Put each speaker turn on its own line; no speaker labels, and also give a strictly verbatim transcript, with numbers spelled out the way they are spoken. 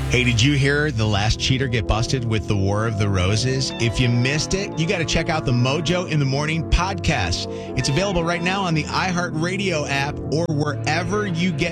Hey, did you hear The Last Cheater get busted with the War of the Roses? If you missed it, you got to check out the Mojo in the Morning podcast. It's available right now on the iHeartRadio app or wherever you get